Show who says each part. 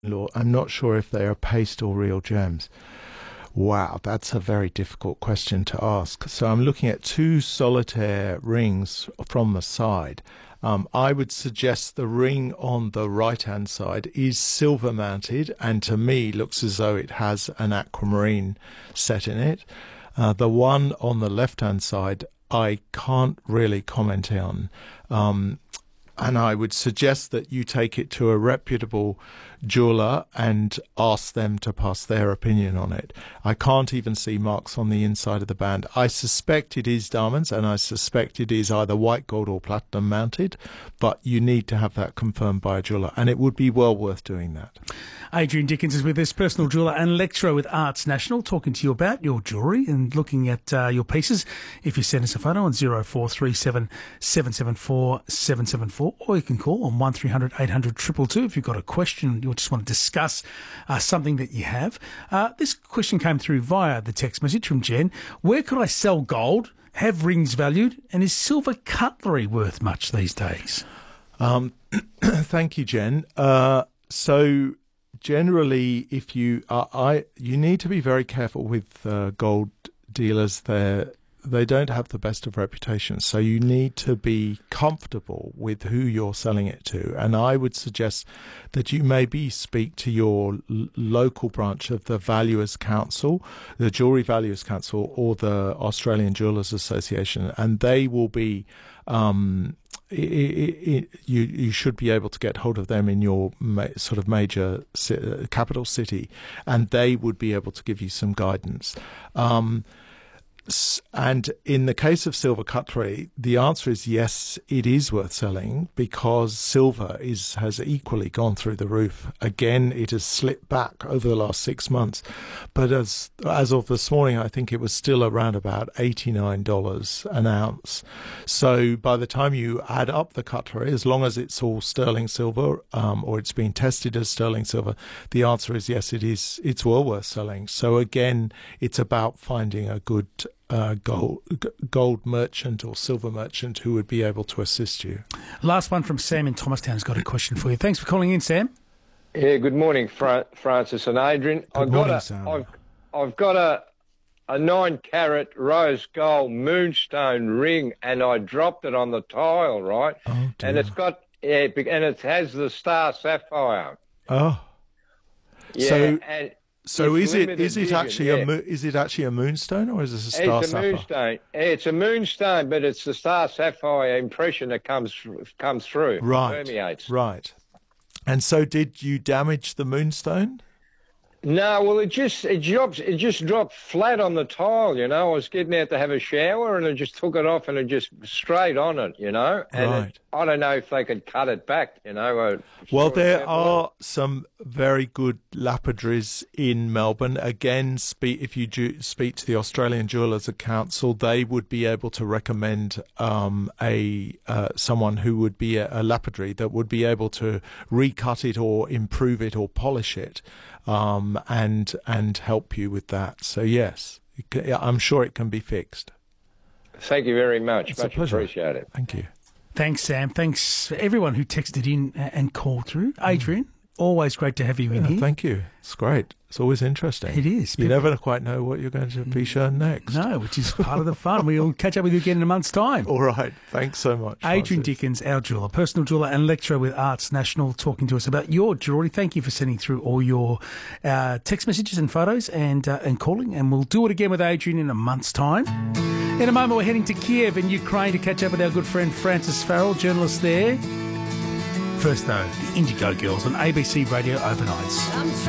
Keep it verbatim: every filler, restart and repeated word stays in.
Speaker 1: law, I'm not sure if they are paste or real gems. Wow, that's a very difficult question to ask. So I'm looking at two solitaire rings from the side. Um, I would suggest the ring on the right-hand side is silver mounted, and to me looks as though it has an aquamarine set in it. Uh, the one on the left-hand side, I can't really comment on. Um, and I would suggest that you take it to a reputable jeweller and ask them to pass their opinion on it. I can't even see marks on the inside of the band. I suspect it is diamonds, and I suspect it is either white gold or platinum mounted, but you need to have that confirmed by a jeweller, and it would be well worth doing that.
Speaker 2: Adrian Dickens is with us, personal jeweller and lecturer with Arts National, talking to you about your jewellery and looking at uh, your pieces. If you send us a photo on zero four three seven, seven seven four, seven seven four, or you can call on one three hundred, eight hundred, two two two if you've got a question you just want to discuss uh, something that you have. Uh, this question came through via the text message from Jen. Where could I sell gold, have rings valued, and is silver cutlery worth much these days?
Speaker 1: Um, thank you, Jen. Uh, so... Generally, if you are, I, you need to be very careful with uh, gold dealers. They they don't have the best of reputations, so you need to be comfortable with who you're selling it to. And I would suggest that you maybe speak to your l- local branch of the Valuers Council, the Jewellery Valuers Council, or the Australian Jewellers Association, and they will be. Um, It, it, it, you you should be able to get hold of them in your ma- sort of major ci- capital city, and they would be able to give you some guidance. Um, and in the case of silver cutlery, the answer is yes, it is worth selling, because silver is has equally gone through the roof. Again, it has slipped back over the last six months, but as as of this morning, I think it was still around about eighty-nine dollars an ounce. So by the time you add up the cutlery, as long as it's all sterling silver, um, or it's been tested as sterling silver, the answer is yes, it is. It's well worth selling. So again, it's about finding a good Uh, gold, gold merchant or silver merchant who would be able to assist you.
Speaker 2: Last one from Sam in Thomastown has got a question for you. Thanks for calling in, Sam.
Speaker 3: Yeah, good morning, Fra- Francis and Adrian.
Speaker 1: Good
Speaker 3: I've
Speaker 1: morning,
Speaker 3: got a,
Speaker 1: Sam.
Speaker 3: I've, I've got a a nine carat rose gold moonstone ring, and I dropped it on the tile, right?
Speaker 1: Oh, dear.
Speaker 3: And it's got yeah, and it has the star sapphire.
Speaker 1: Oh,
Speaker 3: Yeah,
Speaker 1: so.
Speaker 3: and
Speaker 1: So
Speaker 3: it's
Speaker 1: is it
Speaker 3: limited
Speaker 1: is it
Speaker 3: vision,
Speaker 1: actually
Speaker 3: yeah.
Speaker 1: a mo- is it actually a moonstone, or is it a star
Speaker 3: It's a
Speaker 1: sapphire?
Speaker 3: moonstone. It's a moonstone, but it's the star sapphire impression that comes comes through,
Speaker 1: Right,
Speaker 3: permeates.
Speaker 1: right. And so, did you damage the moonstone?
Speaker 3: No, well, it just it drops. It just dropped flat on the tile. You know, I was getting out to have a shower, and I just took it off, and it just straight on it. You know, and
Speaker 1: Right.
Speaker 3: it, I don't know if they could cut it back. You know, or
Speaker 1: Well,
Speaker 3: sort of
Speaker 1: there
Speaker 3: temple
Speaker 1: are some very good lapidaries in Melbourne. Again, speak, if you ju- speak to the Australian Jewellers Council, they would be able to recommend um, a uh, someone who would be a, a lapidary that would be able to recut it or improve it or polish it, um, and and help you with that. So yes, it ca- I'm sure it can be fixed.
Speaker 3: it. Thank you very much.
Speaker 1: It's a
Speaker 3: Much
Speaker 1: pleasure.
Speaker 3: appreciated.
Speaker 1: Thank you.
Speaker 2: Thanks, Sam. Thanks for everyone who texted in and called through. Adrian, always great to have you in
Speaker 1: Yeah,
Speaker 2: here.
Speaker 1: thank you. It's great. It's always interesting.
Speaker 2: It is.
Speaker 1: You never quite know what you're going to be shown next.
Speaker 2: No, which is part of the fun. We'll catch up with you again in a month's time.
Speaker 1: All right. Thanks so much.
Speaker 2: Adrian
Speaker 1: Francis.
Speaker 2: Dickens, our jeweller, personal jeweller and lecturer with Arts National, talking to us about your jewellery. Thank you for sending through all your uh, text messages and photos and uh, and calling. And we'll do it again with Adrian in a month's time. In a moment, we're heading to Kiev in Ukraine to catch up with our good friend Francis Farrell, journalist there. First, though, the Indigo Girls on A B C Radio Overnights.